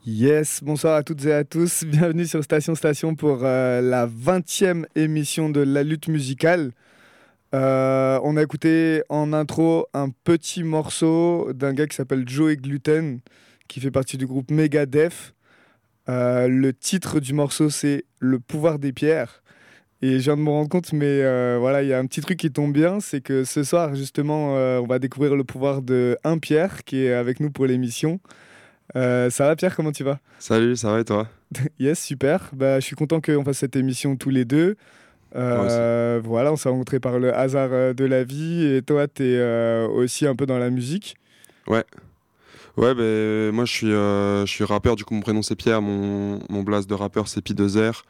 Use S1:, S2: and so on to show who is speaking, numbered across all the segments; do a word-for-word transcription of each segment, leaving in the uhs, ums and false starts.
S1: Yes, bonsoir à toutes et à tous. Bienvenue sur Station Station pour euh, la vingtième émission de La Lutte Musicale. Euh, on a écouté en intro un petit morceau d'un gars qui s'appelle Joey Gluten, qui fait partie du groupe Megadeth. Euh, le titre du morceau, c'est Le pouvoir des pierres. Et je viens de me rendre compte, mais euh, voilà, il y a un petit truc qui tombe bien, c'est que ce soir, justement, euh, on va découvrir le pouvoir de un Pierre, qui est avec nous pour l'émission. Euh, ça va Pierre, comment tu vas?
S2: Salut, ça va et toi?
S1: Yes, super. Bah, je suis content qu'on fasse cette émission tous les deux.
S2: Moi aussi.
S1: Euh, voilà, on s'est rencontrés par le hasard euh, de la vie et toi, tu es aussi un peu dans la musique.
S2: Ouais, ouais, ben moi je suis, euh, je suis rappeur, du coup mon prénom c'est Pierre, mon, mon blaze de rappeur c'est Pi deux R.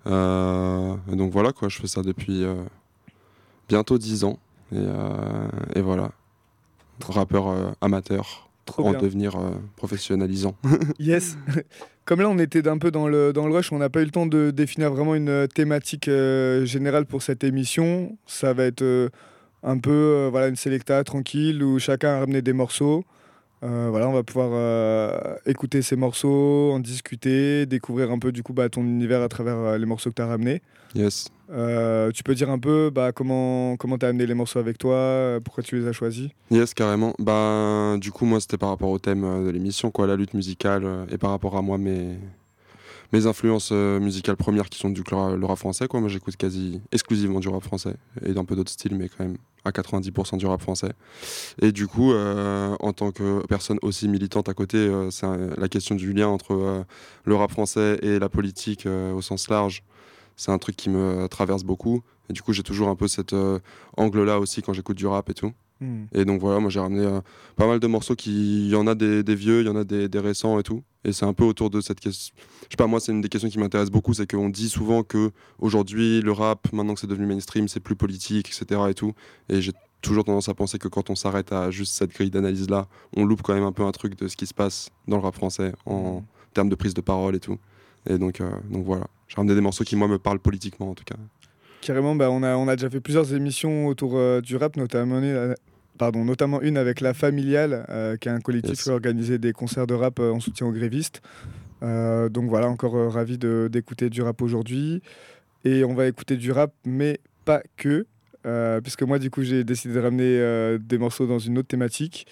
S2: Euh, et donc voilà quoi, je fais ça depuis euh, bientôt dix ans. Et, euh, et voilà, rappeur euh, amateur
S1: Trop
S2: en
S1: bien.
S2: devenir euh, professionnalisant.
S1: Yes. Comme là, on était un peu dans le, dans le rush, on n'a pas eu le temps de définir vraiment une euh, thématique euh, générale pour cette émission. Ça va être euh, un peu euh, voilà, une sélecta tranquille où chacun a ramené des morceaux. Euh, voilà, on va pouvoir euh, écouter ces morceaux, en discuter, découvrir un peu du coup bah, ton univers à travers euh, les morceaux que tu as ramenés.
S2: Yes.
S1: Euh, tu peux dire un peu bah, comment comment tu as amené les morceaux avec toi, euh, pourquoi tu les as choisis?
S2: Yes, carrément. Bah, du coup, moi, c'était par rapport au thème euh, de l'émission, quoi, la lutte musicale, euh, et par rapport à moi, mes, mes influences euh, musicales premières qui sont du cl- le rap français, quoi. Moi, j'écoute quasi exclusivement du rap français et d'un peu d'autres styles, mais quand même à quatre-vingt-dix pour cent du rap français. Et du coup, euh, en tant que personne aussi militante à côté, euh, c'est un- la question du lien entre euh, le rap français et la politique euh, au sens large. C'est un truc qui me traverse beaucoup. Et du coup, j'ai toujours un peu cet euh, angle-là aussi quand j'écoute du rap et tout.
S1: Hmm.
S2: Et donc voilà, moi j'ai ramené euh, pas mal de morceaux qui. Il y en a des, des vieux, il y en a des, des récents et tout. Et c'est un peu autour de cette question. Je sais pas, moi c'est une des questions qui m'intéresse beaucoup, c'est qu'on dit souvent que aujourd'hui le rap, maintenant que c'est devenu mainstream, c'est plus politique, et cetera. Et tout. Et j'ai toujours tendance à penser que quand on s'arrête à juste cette grille d'analyse-là, on loupe quand même un peu un truc de ce qui se passe dans le rap français en
S1: Hmm.
S2: termes de prise de parole et tout. Et donc, euh, donc voilà, j'ai ramené des morceaux qui moi me parlent politiquement en tout cas.
S1: Carrément, bah, on a, on a déjà fait plusieurs émissions autour euh, du rap, notamment une, euh, pardon, notamment une avec La Familiale, euh, qui est un collectif qui
S2: Yes.
S1: a organisé des concerts de rap euh, en soutien aux grévistes. Euh, donc voilà, encore euh, ravi de- d'écouter du rap aujourd'hui. Et on va écouter du rap, mais pas que. Euh, puisque moi, du coup, j'ai décidé de ramener euh, des morceaux dans une autre thématique.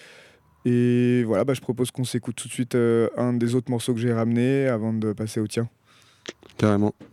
S1: Et voilà, bah, je propose qu'on s'écoute tout de suite euh, un des autres morceaux que j'ai ramené avant de passer au tien.
S2: Carrément.